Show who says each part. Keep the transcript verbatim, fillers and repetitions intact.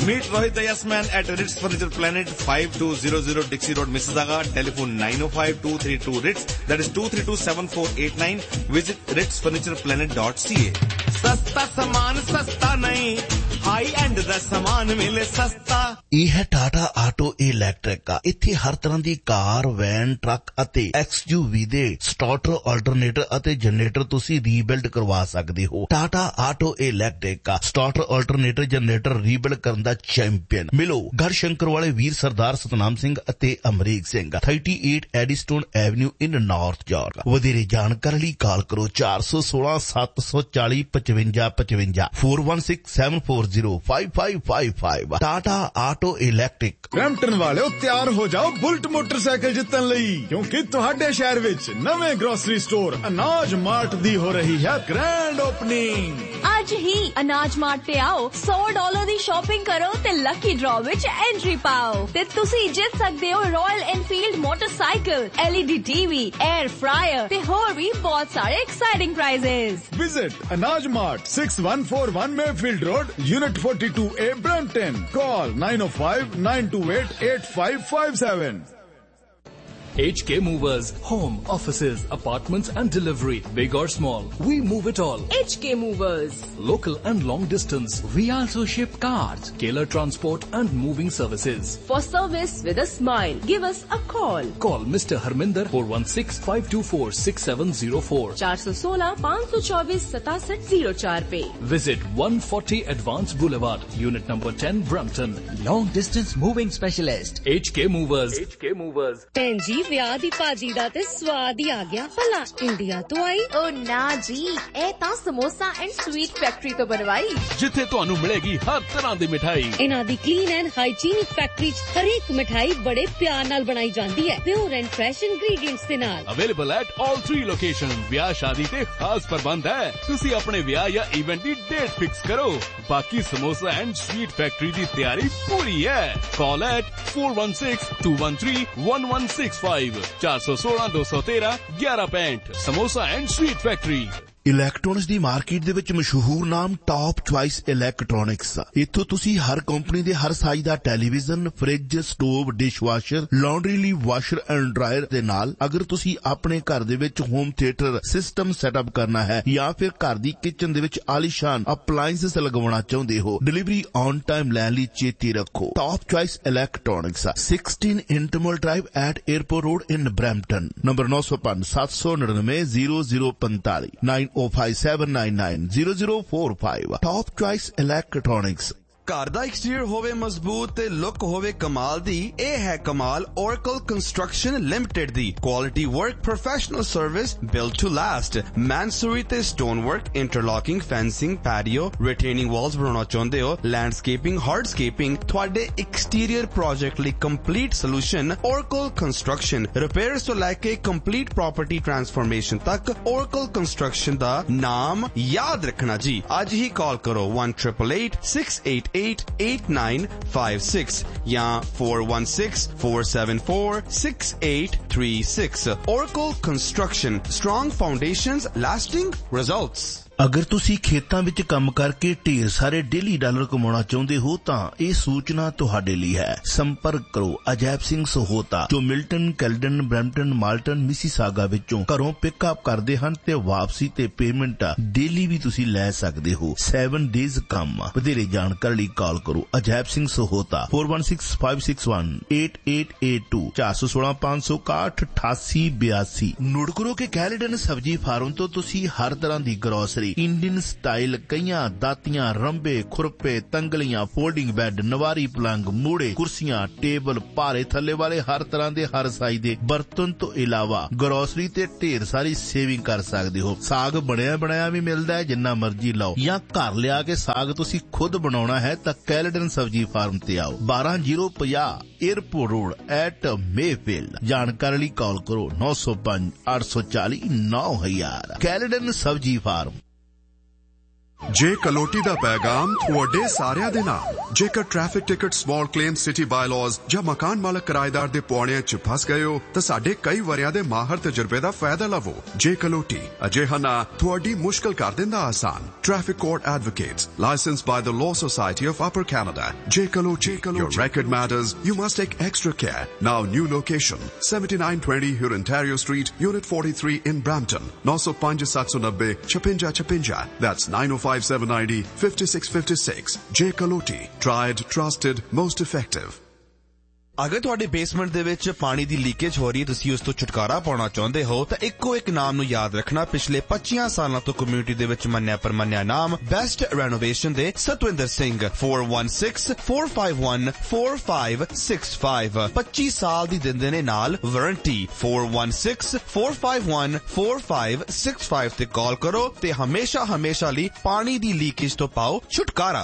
Speaker 1: Meet Rohit the Yes Man at Ritz Furniture Planet, five two zero zero Dixie Road, Mississauga. Telephone nine oh five, two three two, Ritz. That is two three two, seven four eight nine. Visit ritz furniture planet dot c a. सस्ता सामान सस्ता नहीं, high and दा सामान मिले सस्ता।
Speaker 2: ਇਹ ਹੈ ਟਾਟਾ ਆਟੋ ਇਲੈਕਟ੍ਰਿਕ। ਇੱਥੇ ਹਰ ਤਰ੍ਹਾਂ ਦੀ ਕਾਰ, ਵੈਨ, ਟਰੱਕ ਅਤੇ ਐਕਸਯੂਵੀ ਦੇ ਸਟਾਰਟਰ, ਆਲਟਰਨੇਟਰ ਅਤੇ ਜਨਰੇਟਰ ਤੁਸੀਂ ਰੀਬਿਲਡ ਕਰਵਾ ਸਕਦੇ ਹੋ। Tata auto electric starter, alternator, generator rebuild ਕਰਨ ਦਾ ਚੈਂਪੀਅਨ। ਮਿਲੋ ਗੜਸ਼ੰਕਰ ਵਾਲੇ ਵੀਰ ਸਰਦਾਰ ਸਤਨਾਮ ਸਿੰਘ ਅਤੇ ਅਮਰੀਕ ਸਿੰਘ, thirty-eight ਐਡੀਸਟੋਨ ਐਵਨਿਊ ਇਨ ਨਾਰਥ ਯਾਰਕ। ਵਧੇਰੇ ਜਾਣਕਾਰੀ ਲਈ ਕਾਲ ਕਰੋ ਚਾਰ ਸੌ ਸੋਲਾਂ ਸੱਤ ਸੌ ਚਾਲੀ ਪਚਵੰਜਾ ਪਚਵੰਜਾ four one six seven four zero five five five five। Tata auto electric.
Speaker 3: Brampton ਵਾਲਿਓ ਤਿਆਰ ਹੋ ਜਾਓ ਬੁਲਟ ਮੋਟਰਸਾਈਕਲ ਜਿੱਤਣ ਲਈ, ਕਿਉਂਕਿ ਤੁਹਾਡੇ ਸ਼ਹਿਰ ਵਿੱਚ ਨਵੇਂ ਗਰੋਸਰੀ ਸਟੋਰ ਅਨਾਜ ਮਾਰਟ ਦੀ ਹੋ ਰਹੀ ਹੈ ਗ੍ਰੈਂਡ ਓਪਨਿੰਗ।
Speaker 4: ਅੱਜ ਹੀ ਅਨਾਜ ਮਾਰਟ ਤੇ ਆਓ, ਸੌ ਡਾਲਰ ਦੀ ਸ਼ਾਪਿੰਗ ਕਰੋ ਤੇ ਲੱਕੀ ਡਰਾ ਵਿੱਚ ਐਂਟਰੀ ਪਾਓ ਤੇ ਤੁਸੀਂ ਜਿੱਤ ਸਕਦੇ ਹੋ royal Enfield motorcycle, LED TV, air fryer ਤੇ ਹੋਰ ਵੀ ਬਹੁਤ ਸਾਰੇ ਐਕਸਾਈਟਿੰਗ ਪ੍ਰਾਈਜ਼es।
Speaker 3: ਵਿਜ਼ਿਟ ਅਨਾਜ mart, six one four one Mayfield Road, Unit forty-two A, Brampton. Call nine oh five, nine two eight, eight five five seven.
Speaker 5: H K Movers, home, offices, apartments and delivery, big or small, we move it all.
Speaker 6: H K Movers.
Speaker 5: Local and long distance, we also ship cars, Keller Transport and moving services.
Speaker 6: For service with a smile, give us a call.
Speaker 5: Call Mister Harminder four one six, five two four, six seven zero four.
Speaker 6: four one six, five two four, seven seven zero four pe.
Speaker 5: Visit one forty Advance Boulevard, Unit number ten, Brampton.
Speaker 7: Long distance moving specialist.
Speaker 5: H K Movers. H K Movers.
Speaker 8: Tenji ਵਿਆਹ ਦੀ ਭਾਜੀ ਦਾ ਤੇ ਸਵਾਦ ਹੀ ਆ ਗਿਆ। ਭਲਾ India ਤੋਂ ਆਈ?
Speaker 4: ਓ ਨਾ ਜੀ, ਇਹ ਤਾਂ ਸਮੋਸਾ ਐਂਡ ਸਵੀਟ ਫੈਕਟਰੀ ਤੋਂ ਬਣਵਾਈ,
Speaker 5: ਜਿੱਥੇ ਤੁਹਾਨੂੰ ਮਿਲੇਗੀ ਹਰ ਤਰ੍ਹਾਂ ਦੀ ਮਿਠਾਈ।
Speaker 8: ਇਹਨਾਂ ਦੀ ਕਲੀਨ ਐਂਡ ਹਾਈਜੀਨਿਕ ਫੈਕਟਰੀ 'ਚ ਹਰੇਕ ਮਿਠਾਈ ਬੜੇ ਪਿਆਰ ਨਾਲ ਬਣਾਈ ਜਾਂਦੀ ਹੈ, ਪਿਓਰ ਐਂਡ ਫਰੈਸ਼ ਇੰਗਰੀਡੀਐਂਟਸ ਦੇ ਨਾਲ।
Speaker 5: Available at all three location. ਵਿਆਹ ਸ਼ਾਦੀ ਤੇ ਖਾਸ ਪ੍ਰਬੰਧ ਹੈ। ਤੁਸੀਂ ਆਪਣੇ ਵਿਆਹ ਜਾਂ ਇਵੈਂਟ ਦੀ ਡੇਟ ਫਿਕਸ ਕਰੋ। ਬਾਕੀ ਸਮੋਸਾ ਐਂਡ ਸਵੀਟ ਫੈਕਟਰੀ ਦੀ ਤਿਆਰੀ ਪੂਰੀ ਹੈ। ਕਾਲ at four one six, two one three, one one six five। ਚਾਰ ਸੌ ਸੋਲਾਂ ਦੋ ਸੌ ਤੇਰਾਂ ਗਿਆਰਾਂ ਪੈਂਹਠ। Samosa and sweet factory.
Speaker 2: Electronics the market ਦੇ ਵਿੱਚ ਮਸ਼ਹੂਰ ਨਾਮ ਟਾਪ ਚੁਆਇਸ ਇਲੈਕਟ੍ਰੋਨਿਕਸ। ਇੱਥੋਂ ਤੁਸੀਂ ਹਰ ਕੰਪਨੀ ਦੇ ਹਰ ਸਾਈਜ਼ ਦਾ television, fridge, stove, dishwasher, laundry ਲਈ ਵਾਸ਼ਰ ਐਂਡ ਡਰਾਇਰ ਦੇ ਨਾਲ ਅਗਰ ਤੁਸੀਂ ਆਪਣੇ ਘਰ ਦੇ ਵਿੱਚ ਹੋਮ ਥੀਏਟਰ ਸਿਸਟਮ ਸੈਟਅਪ ਕਰਨਾ ਹੈ ਜਾਂ ਫਿਰ ਘਰ ਦੀ ਕਿਚਨ ਦੇ ਵਿੱਚ ਆਲੀਸ਼ਾਨ ਅਪਲਾਇੰਸਸ ਲਗਵਾਉਣਾ ਚਾਹੁੰਦੇ ਹੋ, ਡਿਲੀਵਰੀ ਔਨ ਟਾਈਮ ਲੈਣ ਲਈ ਚੇਤੇ ਰੱਖੋ top choice electronics, sixteen ਇੰਟਰਮਲ drive at airport road in Brampton. Number nine oh five, seven nine nine, zero zero four five nine oh five seven nine nine zero zero four five। Top Choice Electronics।
Speaker 9: ਘਰ ਦਾ exterior ਹੋਵੇ ਮਜ਼ਬੂਤ ਤੇ look ਹੋਵੇ ਕਮਾਲ ਦੀ, ਇਹ ਹੈ ਕਮਾਲ Oracle Construction Limited the. Quality work, professional service, build to last. ਮੈਨਸੂਰੀ ਤੇ stone work, ਇੰਟਰਲੌਕਿੰਗ, fencing, patio, ਰਿਟੇਨਿੰਗ Waltz ਬਣਾਉਣਾ ਚਾਹੁੰਦੇ ਹੋ, ਲੈਂਡਸਕੇਪਿੰਗ, ਹਾਰਡਸਕੇਪਿੰਗ, ਤੁਹਾਡੇ ਐਕਸਟੀਰੀਅਰ ਪ੍ਰੋਜੈਕਟ ਲਈ complete solution Oracle Construction। Repairs ਤੋਂ ਲੈ ਕੇ ਕੰਪਲੀਟ ਪ੍ਰੋਪਰਟੀ ਟਰਾਂਸਫਰਮੇਸ਼ਨ ਤੱਕ Oracle Construction ਦਾ ਨਾਮ ਯਾਦ ਰੱਖਣਾ ਜੀ। ਅੱਜ ਹੀ ਕਾਲ ਕਰੋ one eight eight eight, six eight eight, eight nine five six या four one six, four seven four, six eight three six। Oracle Construction, strong foundations, lasting results।
Speaker 2: ਅਗਰ ਤੁਸੀਂ ਖੇਤਾਂ ਵਿੱਚ ਕੰਮ ਕਰਕੇ ਢੇਰ ਸਾਰੇ ਡੇਲੀ ਡਾਲਰ ਕਮਾਉਣਾ ਚਾਹੁੰਦੇ ਹੋ ਤਾਂ ਇਹ ਸੂਚਨਾ ਤੁਹਾਡੇ ਲਈ ਹੈ। ਸੰਪਰਕ ਕਰੋ ਅਜੈਬ ਸਿੰਘ ਸਹੋਤਾ ਜੋ Milton, Caledon, Brampton, Malton, Mississauga ਵਿੱਚੋਂ ਘਰੋਂ ਪਿਕਅਪ ਕਰਦੇ ਹਨ ਤੇ ਵਾਪਸੀ ਤੇ ਪੇਮੈਂਟ ਡੇਲੀ ਵੀ ਤੁਸੀਂ ਲੈ ਸਕਦੇ ਹੋ। seven days ਕੰਮ। ਵਧੇਰੇ ਜਾਣਕਾਰੀ ਲਈ ਕਾਲ ਕਰੋ Ajaib Singh Sahota four one six, five six one, eight eight eight two ਚਾਰ ਸੌ ਸੋਲਾਂ ਪੰਜ ਸੌ ਇਕਾਹਠ ਅਠਾਸੀ ਬਿਆਸੀ। ਨੋਟ ਕਰੋ ਕਿ ਕੈਲਡਨ ਸਬਜ਼ੀ ਫਾਰਮ ਤੋਂ ਤੁਸੀਂ ਹਰ ਤਰ੍ਹਾਂ ਦੀ ਗਰੋਸਰੀ, ਇੰਡੀਅਨ ਸਟਾਈਲ ਕਈਆਂ, ਦਾਤੀਆਂ, ਰੰਬੇ, ਖੁਰਪੇ, ਤੰਗਲੀਆਂ, ਫੋਲਡਿੰਗ ਬੈੱਡ, ਨਵਾਰੀ ਪਲੰਗ, ਮੂੜੇ, ਕੁਰਸੀਆਂ, ਟੇਬਲ, ਭਾਰੇ ਥੱਲੇ ਵਾਲੇ ਹਰ ਤਰ੍ਹਾਂ ਦੇ ਹਰ ਸਾਈਜ਼ ਦੇ ਬਰਤਨ ਤੋਂ ਇਲਾਵਾ ਗਰੋਸਰੀ ਤੇ ਢੇਰ ਸਾਰੀ ਸੇਵਿੰਗ ਕਰ ਸਕਦੇ ਹੋ। ਸਾਗ ਬਣਿਆ ਬਣਾਇਆ ਵੀ ਮਿਲਦਾ ਹੈ, ਜਿੰਨਾ ਮਰਜ਼ੀ ਲਾਓ, ਜਾਂ ਘਰ ਲਿਆ ਕੇ ਸਾਗ ਤੁਸੀਂ ਖੁਦ ਬਣਾਉਣਾ ਹੈ ਤਾਂ ਕੈਲਡਨ ਸਬਜ਼ੀ ਫਾਰਮ ਤੇ ਆਓ। ਬਾਰਾਂ ਜ਼ੀਰੋ ਪੰਜਾਹ 에ਅਰਪੋਰਟ ਰੋਡ ਐਟ ਮੇਫੀਲਡ। ਜਾਣਕਾਰੀ ਲਈ ਕਾਲ ਕਰੋ nine oh five, eight four zero, nine thousand। Caledon ਸਬਜ਼ੀ ਫਾਰਮ।
Speaker 10: ਜੇ ਕਲੋਟੀ ਦਾ ਪੈਗਾਮ ਤੁਹਾਡੇ ਸਾਰਿਆਂ ਦੇ ਨਾਲ। ਜੇਕਰ traffic ticket, small claim, city bylaws ਜਾਂ ਮਕਾਨ ਮਾਲਕ ਕਿਰਾਏਦਾਰ ਦੇ ਪੌੜਿਆਂ 'ਚ ਫਸ ਗਏ ਹੋ ਤਾਂ ਸਾਡੇ ਕਈ ਵਰਿਆਂ ਦੇ ਮਾਹਰ ਤਜਰਬੇ ਦਾ ਫਾਇਦਾ ਲਵੋ। ਜੇ ਕਲੋਟੀ ਅਜਿਹਾ ਨਾ ਤੁਹਾਡੀ ਮੁਸ਼ਕਲ ਕਰ ਦਿੰਦਾ ਆਸਾਨ। Traffic court advocates licensed by the law society of upper Canada. ਜੇ Kaloti, your record matters. You must take extra care. Now new location seventy-nine twenty Huron Ontario Street, Unit forty-three in Brampton. nine oh five seven ninety fifty fifty. That's nine oh five seven nine zero fifty-six fifty-six. J Kaloti. Tried, trusted, most effective.
Speaker 9: ਅਗਰ ਤੁਹਾਡੇ basement ਦੇ ਵਿੱਚ ਪਾਣੀ ਦੀ leakage ਹੋ ਰਹੀ ਹੈ, ਤੁਸੀਂ ਉਸ ਤੋਂ ਛੁਟਕਾਰਾ ਪਾਉਣਾ ਚਾਹੁੰਦੇ ਹੋ ਤਾਂ ਇੱਕੋ ਇੱਕ ਨਾਮ ਨੂੰ ਯਾਦ ਰੱਖਣਾ। ਪਿਛਲੇ ਪੱਚੀਆਂ ਸਾਲਾਂ ਤੋਂ ਕਮਿਊਨਿਟੀ ਦੇ ਵਿੱਚ ਮੰਨਿਆ ਪਰਮੰਨਿਆ ਨਾਮ ਬੈਸਟ ਰੈਨੋਵੇਸ਼ਨ ਦੇ Satwinder Singh. four one six four five one four five six five ਪੱਚੀ ਸਾਲ ਦੀ ਦਿੰਦੇ ਨੇ ਨਾਲ warranty. four one six four five one four five six five ਤੇ ਕਾਲ ਕਰੋ ਤੇ ਹਮੇਸ਼ਾ ਹਮੇਸ਼ਾ ਲਈ ਪਾਣੀ ਦੀ ਲੀਕੇਜ ਤੋਂ ਪਾਓ ਛੁਟਕਾਰਾ।